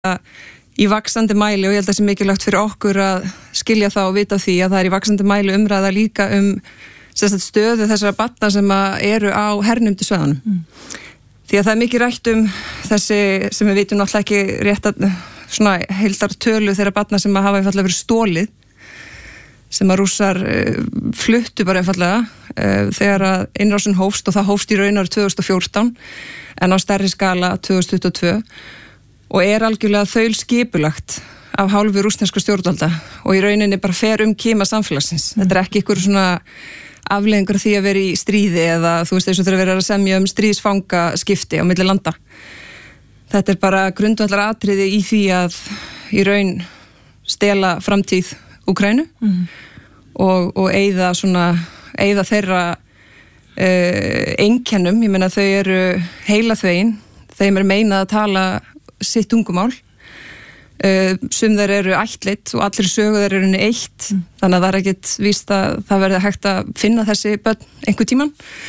í vaxandi mæli og ég held að það sé mikilvægt fyrir okkur að skilja það og vita því að það í vaxandi mæli umræða líka stöðu þessara barna sem eru á hernumdu svæðunum. Því að það mikið rætt þessi sem við vitum náttúrulega ekki rétt að svona heildar tölu þeirra barna sem hafa einfallega verið stólið, sem að Rússar fluttu bara einfallega þegar að innrásin hófst og það hófst í raun árið 2014 en á stærri skala 2022 og algjörlega þaulskipulagt af hálfu rússneskra stjórnvalda og í rauninni bara fer kima samfélagsins. Þetta ekki ykkur svona afleiðingur því að vera í stríði eða þú veist eins og þegar vera að semja stríðsfangaskipti á milli landa. Þetta bara grundvallar atriði í því að í raun stela framtíð Úkraínu og eyða þeirra einkennum. Ég meina þau eru heilaþvegin, þeim meinað að tala sitt tungumál. Sum þeir eru ættleitt og allir sögu þeir eru eitt, þannig að það ekkert víst að það verði hægt að finna þessi börn einhver tíman.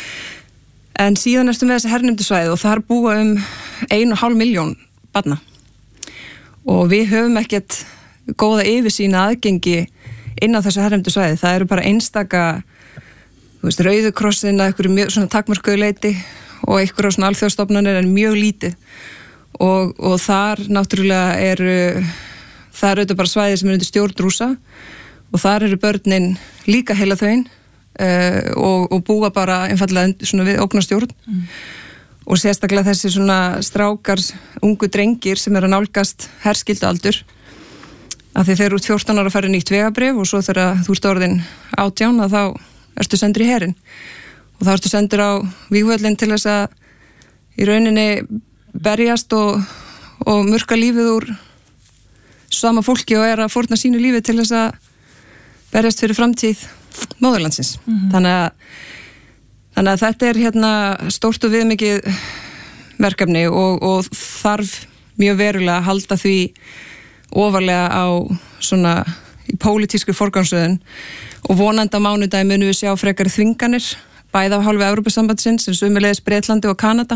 En síðan ertu með þessi hernumdu svæði og þar búa 1,5 milljón barna og við höfum ekkert góða yfirsýn aðgengi inn á þessu hernumdu svæði. Það eru bara einstaka Rauði krossin að einhverju mjög svona takmörkuðu leyti og einhverju svona alþjóðastofnanir en mjög lítið og þar náttúrulega það auðvitað bara svæði sem undir stjórn Rússa og þar eru börnin líka heilaþvegin og búa bara einfallega svona við ógnarstjórn og sérstaklega þessi svona strákar, ungu drengir sem eru að nálgast herskyldualdur af því þeir eru út 14 ára að fara nýtt vegabréf og svo þegar þú ert orðin 18 að þá ertu sendur í herinn og þá ertu sendur á vígvöllin til þess að í rauninni berjast og murka lífið úr sama fólki og að fórna sínu lífið til þess að berjast fyrir framtíð móðurlandsins. Þannig að þetta stórt og viðmikið verkefni og þarf mjög verulega að halda því ofarlega á svona í pólitískri forgangsröðun og vonandi á mánudagi munum við sjá frekari þvinganir bæði af hálfu Evrópusambandsins sem sömuleiðis Bretlandi og Kanada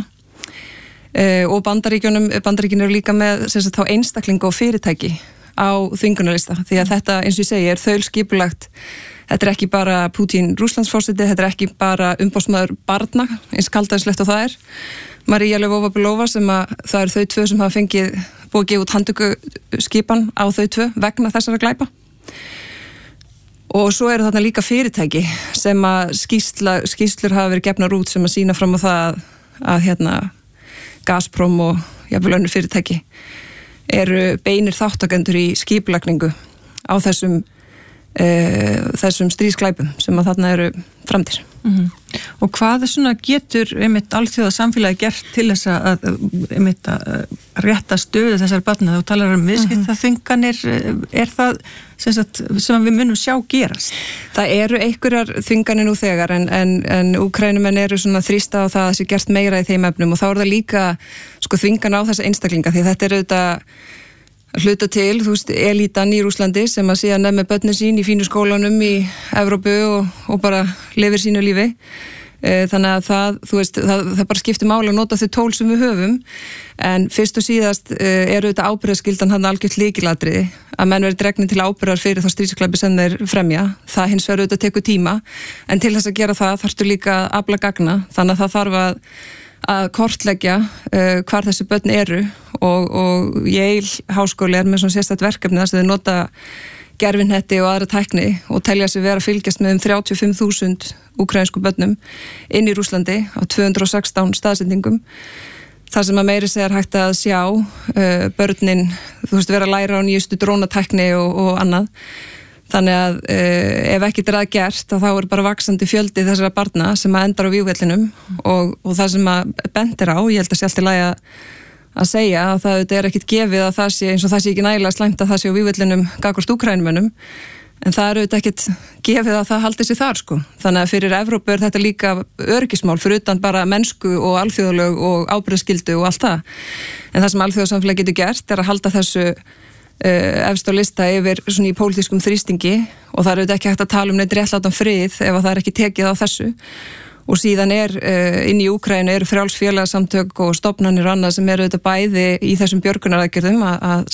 og Bandaríkin eru líka með þá einstaklinga og fyrirtæki á þvingunarlista því að þetta eins og ég segi þaulskipulagt. Þetta ekki bara Putin Rússlandsforseti, þetta ekki bara umboðsmaður barna eins kaldæðislegt og það María Lvova-Belova sem það þau tvö sem hafa búið að gefa út handtökuskipan á þau tvö vegna þessara glæpa. Og svo eru þarna líka fyrirtæki sem að skýrslur hafa verið gefnar út sem að sýna fram á það að Gazprom og jafnvel önnur fyrirtæki eru beinir þáttakendur í skipulagningu á þessum stríðsglæpum sem að þarna eru framdir. Og hvað getur alþjóða samfélagi gert til þess að rétta stöðu þessar barna? Þú talar viðskiptaþvinganir, það sem við munum sjá gerast? Það eru einhverjar þvinganir nú þegar en Úkraínumenn eru þrýsta á það að sé gert meira í þeim efnum og þá það líka þvingan á þessa einstaklinga því þetta auðvitað hluta til, elítan í Rússlandi sem að síðan með börnin sín í fínu skólanum í Evrópu og bara lifir sínu lífi. Þannig að það bara skiptir máli að nota þau tól sem við höfum en fyrst og síðast auðvitað ábyrgðarskyldan hann algjört lykilatriði að menn verið dregnir til ábyrgðar fyrir þá stríðsglæpi sem þeir fremja. Það hins vegar auðvitað tekur tíma en til þess að gera það þarftu líka að afla gagna þannig að það þarf að kortleggja hvar þessi börn eru og Yale háskóli með svona sérstætt verkefni þar sem þeir nota gervinetti og aðra tækni og telja sig vera að fylgjast með 35.000 úkraínsku börnum inn í Rússlandi á 216 staðsetningum þar sem að meiri segir hægt að sjá börnin, vera að læra á nýjustu drónatækni og annað. Þannig að ef ekkert að gert þá bara vaxandi fjöldi þessara barna sem að endar á vígvellinum og það sem að bendir á, ég held að sé allt í lagi að segja að það ekkert gefið að það sé eins og það sé ekki nægilega slæmt að það sé á vígvellinum gagnvart Úkraínumönnum en það auðvitað ekkert gefið að það haldi sig þar Þannig að fyrir Evrópu þetta líka öryggismál fyrir utan bara mennsku og alþjóðalög og ábyrgðarskyldu og allt það. En það sem alþjóðasamfélag getur gert að halda þessu efst á lista yfir svona í pólitískum þrýstingi og það auðvitað ekki hægt að tala neitt réttlátan frið ef það ekki tekið á þessu og síðan inn í Úkraínu eru frjálsfélagasamtök og stofnanir og annað sem eru auðvitað bæði í þessum björgunaraðgerðum að